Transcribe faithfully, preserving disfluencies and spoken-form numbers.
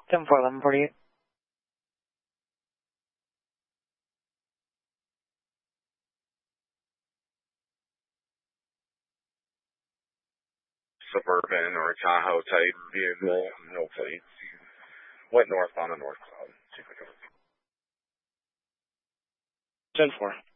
ten four, eleven forty-eight. Suburban or Tahoe type vehicle, no plates. Went north on the North Cloud. ten four.